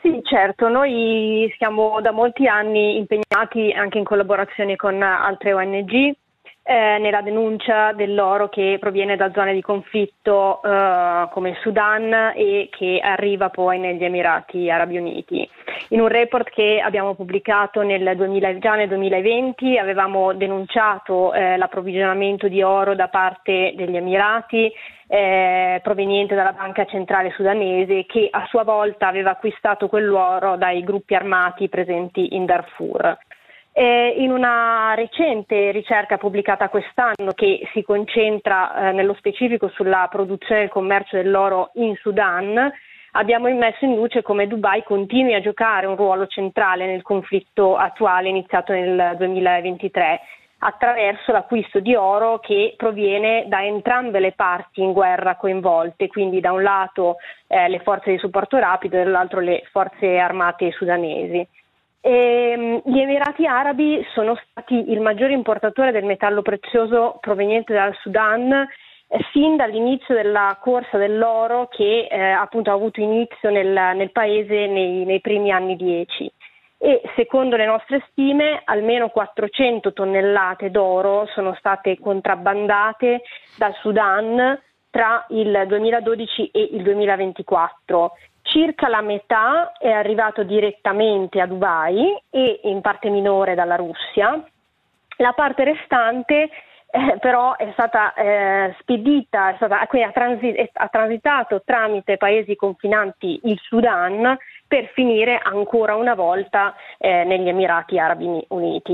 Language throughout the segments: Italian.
Sì, certo, noi siamo da molti anni impegnati anche in collaborazione con altre ONG nella denuncia dell'oro che proviene da zone di conflitto come il Sudan e che arriva poi negli Emirati Arabi Uniti. In un report che abbiamo pubblicato già nel 2020 avevamo denunciato l'approvvigionamento di oro da parte degli Emirati proveniente dalla banca centrale sudanese, che a sua volta aveva acquistato quell'oro dai gruppi armati presenti in Darfur. In una recente ricerca pubblicata quest'anno, che si concentra nello specifico sulla produzione e il commercio dell'oro in Sudan, abbiamo messo in luce come Dubai continui a giocare un ruolo centrale nel conflitto attuale iniziato nel 2023 attraverso l'acquisto di oro che proviene da entrambe le parti in guerra coinvolte, quindi da un lato le forze di supporto rapido e dall'altro le forze armate sudanesi. Gli Emirati Arabi sono stati il maggiore importatore del metallo prezioso proveniente dal Sudan sin dall'inizio della corsa dell'oro che appunto ha avuto inizio nel paese nei primi anni 10. E secondo le nostre stime almeno 400 tonnellate d'oro sono state contrabbandate dal Sudan tra il 2012 e il 2024. Circa la metà è arrivato direttamente a Dubai e in parte minore dalla Russia. La parte restante però è stata spedita, ha transitato tramite paesi confinanti il Sudan per finire ancora una volta negli Emirati Arabi Uniti.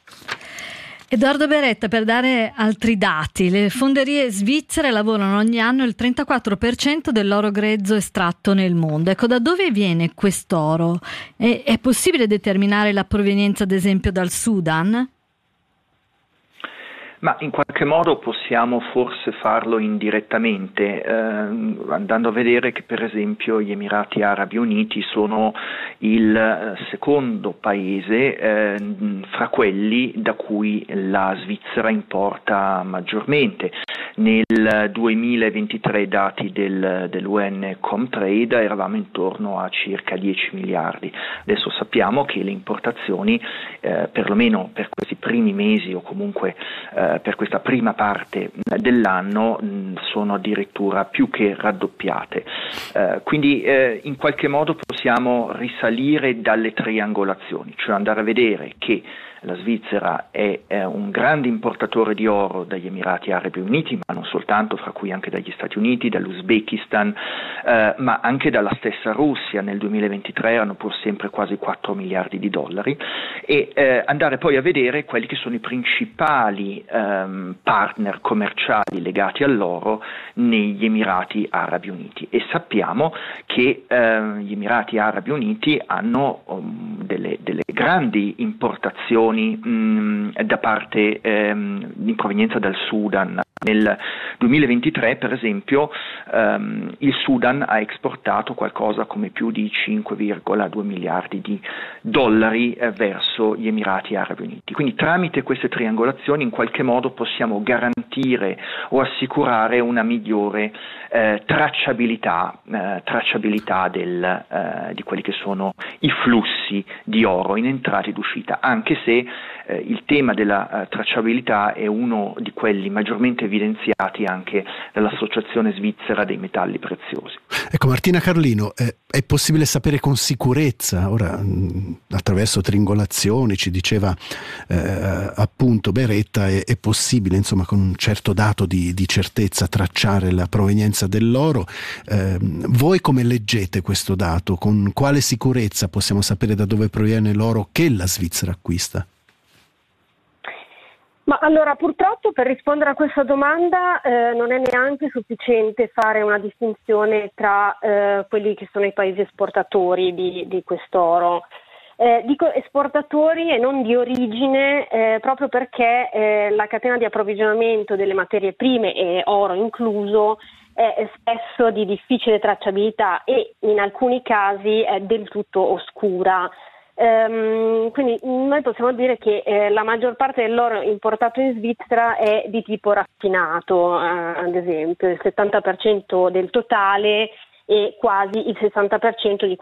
Edoardo Beretta, per dare altri dati, le fonderie svizzere lavorano ogni anno il 34% dell'oro grezzo estratto nel mondo. Ecco, da dove viene quest'oro? È possibile determinare la provenienza, ad esempio, dal Sudan? Ma in qualche modo possiamo forse farlo indirettamente, andando a vedere che per esempio gli Emirati Arabi Uniti sono il secondo paese fra quelli da cui la Svizzera importa maggiormente. Nel 2023 dati dell'UN Comtrade eravamo intorno a circa 10 miliardi. Adesso sappiamo che le importazioni, perlomeno per questi primi mesi o comunque per questa prima parte dell'anno, sono addirittura più che raddoppiate. Quindi in qualche modo possiamo risalire dalle triangolazioni, cioè andare a vedere che la Svizzera è un grande importatore di oro dagli Emirati Arabi Uniti, ma non soltanto, fra cui anche dagli Stati Uniti, dall'Uzbekistan, ma anche dalla stessa Russia. Nel 2023 erano pur sempre quasi 4 miliardi di dollari, e andare poi a vedere quelli che sono i principali partner commerciali legati all'oro negli Emirati Arabi Uniti, e sappiamo che gli Emirati Arabi Uniti hanno delle grandi importazioni da parte in provenienza dal Sudan. Nel 2023, per esempio, il Sudan ha esportato qualcosa come più di 5,2 miliardi di dollari verso gli Emirati Arabi Uniti. Quindi tramite queste triangolazioni in qualche modo possiamo garantire o assicurare una migliore tracciabilità di quelli che sono i flussi di oro in entrata ed uscita, anche se il tema della tracciabilità è uno di quelli maggiormente evidenziati anche dall'Associazione Svizzera dei Metalli Preziosi. Ecco, Martina Carlino, è possibile sapere con sicurezza, ora attraverso triangolazioni, ci diceva appunto Beretta, è possibile insomma con un certo dato di certezza tracciare la provenienza dell'oro? Voi come leggete questo dato? Con quale sicurezza possiamo sapere da dove proviene l'oro che la Svizzera acquista? Ma allora, purtroppo per rispondere a questa domanda non è neanche sufficiente fare una distinzione tra quelli che sono i paesi esportatori di quest'oro. Dico esportatori e non di origine proprio perché la catena di approvvigionamento delle materie prime, e oro incluso, è spesso di difficile tracciabilità e in alcuni casi è del tutto oscura. Quindi noi possiamo dire che la maggior parte dell'oro importato in Svizzera è di tipo raffinato, ad esempio il 70% del totale e quasi il 60% di